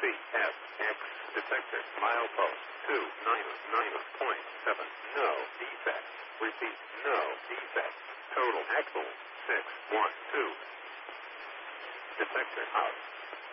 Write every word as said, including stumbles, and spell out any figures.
F, X, detector, milepost, two nine nine point seven, no defect. Repeat, no defect. Total axle, six one two. Detector out.